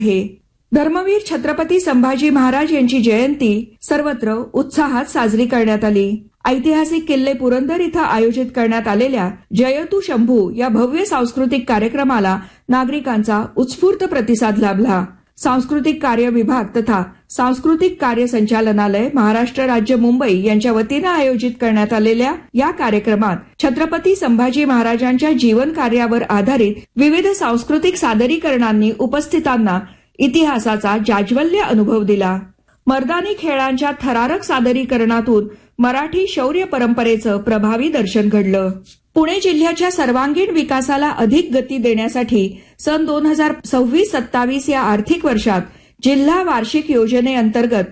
आहे. धर्मवीर छत्रपती संभाजी महाराज यांची जयंती सर्वत्र उत्साहात साजरी करण्यात आली. ऐतिहासिक किल्ले पुरंदर इथं आयोजित करण्यात आलेल्या जयतु शंभू या भव्य सांस्कृतिक कार्यक्रमाला नागरिकांचा उत्स्फूर्त प्रतिसाद लाभला. सांस्कृतिक कार्य विभाग तथा सांस्कृतिक कार्य संचालनालय महाराष्ट्र राज्य मुंबई यांच्या वतीनं आयोजित करण्यात आलेल्या या कार्यक्रमात छत्रपती संभाजी महाराजांच्या जीवन कार्यावर आधारित विविध सांस्कृतिक सादरीकरणांनी उपस्थितांना इतिहासाचा जाज्वल्य अनुभव दिला. मर्दानी खेळांच्या थरारक सादरीकरणातून मराठी शौर्य परंपरेचं प्रभावी दर्शन घडलं. पुणे जिल्ह्याच्या सर्वांगीण विकासाला अधिक गती देण्यासाठी सन 2026-27 या आर्थिक वर्षात जिल्हा वार्षिक योजनेअंतर्गत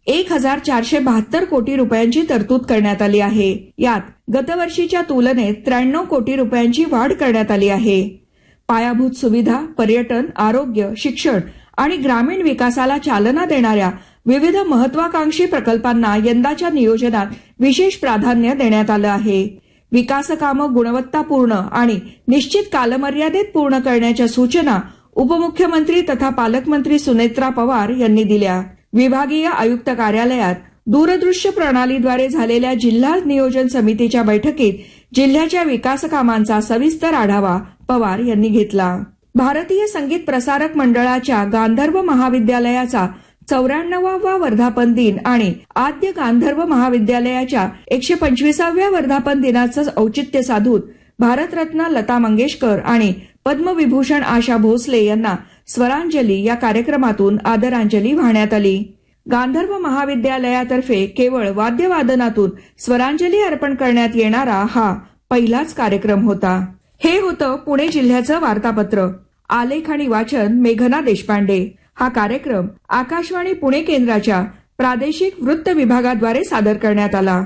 1472 कोटी रुपयांची तरतूद करण्यात आली आहे. यात गतवर्षीच्या तुलनेत 93 कोटी रुपयांची वाढ करण्यात आली आहे. पायाभूत सुविधा, पर्यटन, आरोग्य, शिक्षण आणि ग्रामीण विकासाला चालना देणाऱ्या विविध महत्वाकांक्षी प्रकल्पांना यंदाच्या नियोजनात विशेष प्राधान्य देण्यात आलं आहे. विकास कामं गुणवत्तापूर्ण आणि निश्चित कालमर्यादेत पूर्ण करण्याच्या सूचना उपमुख्यमंत्री तथा पालकमंत्री सुनेत्रा पवार यांनी दिल्या. विभागीय आयुक्त कार्यालयात दूरदृश्य प्रणालीद्वारे झालेल्या जिल्हा नियोजन समितीच्या बैठकीत जिल्ह्याच्या विकास कामांचा सविस्तर आढावा पवार यांनी घेतला. भारतीय संगीत प्रसारक मंडळाच्या गांधर्व महाविद्यालयाचा 94वा वर्धापन दिन आणि आद्य गांधर्व महाविद्यालयाच्या 125व्या वर्धापन दिनाचं औचित्य साधून भारतरत्न लता मंगेशकर आणि पद्मविभूषण आशा भोसले यांना स्वरांजली या कार्यक्रमातून आदरांजली वाहण्यात आली. गांधर्व महाविद्यालयातर्फे केवळ वाद्यवादनातून स्वरांजली अर्पण करण्यात येणारा हा पहिलाच कार्यक्रम होता. हे होतं पुणे जिल्ह्याचं वार्तापत्र. आलेख आणि वाचन मेघना देशपांडे. हा कार्यक्रम आकाशवाणी पुणे केंद्राच्या प्रादेशिक वृत्त विभागाद्वारे सादर करण्यात आला.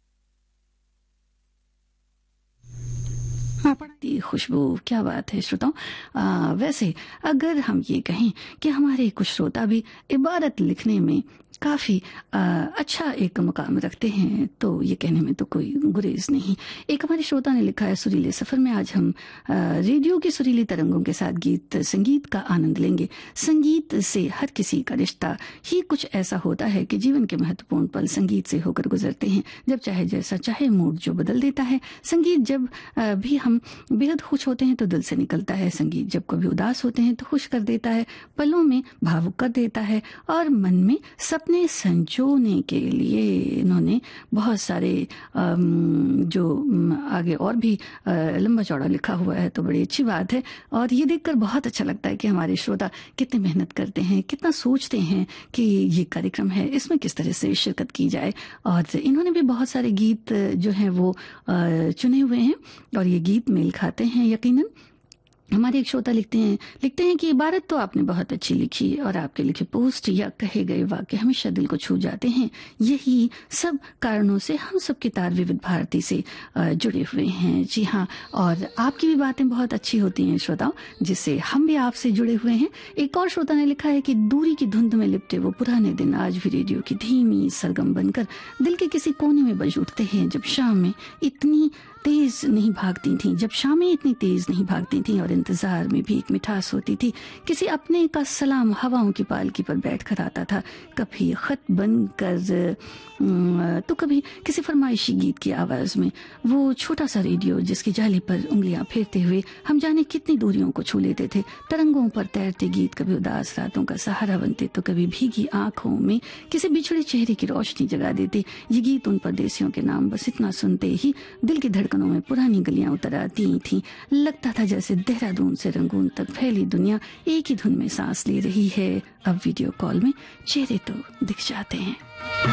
खुशबू, क्या बात है श्रोताओं. वैसे अगर हम ये कहें कि हमारे कुछ श्रोता भी इबारत लिखने में काफी अच्छा एक मुकाम रखते हैं तो ये कहने में तो कोई गुरेज नहीं. एक हमारे श्रोता ने लिखा है, सुरीले सफर में आज हम रेडियो की सुरीली तरंगों के साथ गीत संगीत का आनंद लेंगे. संगीत से हर किसी का रिश्ता ही कुछ ऐसा होता है कि जीवन के महत्वपूर्ण पल संगीत से होकर गुजरते हैं. जब चाहे जैसा चाहे मूड जो बदल देता है. संगीत जब भी हम बेहद खुश होते हैं तो दिल से निकलता है. संगीत जब कभी उदास होते हैं तो खुश कर देता है, पलों में भावुक कर देता है और मन में सपने संजोने के लिए इन्होंने बहुत सारे जो आगे और भी लंबा चौड़ा लिखा हुआ है तो बड़ी अच्छी बात है. और ये देखकर बहुत अच्छा लगता है कि हमारे श्रोता कितने मेहनत करते हैं, कितना सोचते हैं कि ये कार्यक्रम है इसमें किस तरह से शिरकत की जाए. और इन्होंने भी बहुत सारे गीत जो हैं वो चुने हुए हैं और ये गीत मेल खाते हैं यकीनन. हमारे एक श्रोता लिखते हैं कि इबारत तो आपने बहुत अच्छी लिखी और आपके लिखे पोस्ट या कहे गए वाक्य हमेशा दिल को छू जाते हैं. यही सब कारणों से हम सबके तार विविध भारती से जुड़े हुए हैं. जी हाँ, और आपकी भी बातें बहुत अच्छी होती हैं श्रोताओं, जिससे हम भी आपसे जुड़े हुए हैं. एक और श्रोता ने लिखा है कि दूरी की धुंध में लिपटे वो पुराने दिन आज भी रेडियो की धीमी सरगम बनकर दिल के किसी कोने में बज उठते हैं. जब शामें इतनी तेज नहीं भागती थी, जब शामें इतनी तेज नहीं भागती थी और इंतजार में भी एक मिठास होती थी. किसी अपने का सलाम हवाओं की पालकी पर बैठकर आता था, कभी खत बनकर तो कभी किसी फरमाइशी गीत की आवाज में. वो छोटा सा रेडियो जिसकी जाली पर उंगलियां फेरते हुए हम जाने कितनी दूरियों को छू लेते थे. तरंगों पर तैरते गीत कभी उदास रातों का सहारा बनते तो कभी भीगी आंखों में किसी बिछड़े चेहरे की रोशनी जगा देते. ये गीत उन परदेसियों के नाम बस इतना सुनते ही दिल की धड़कनों में पुरानी गलियां उतर आती थीं. लगता था जैसे देहरादून से रंगून तक फैली दुनिया एक ही धुन में सांस ले रही है. अब वीडियो कॉल में चेहरे तो दिख जाते हैं.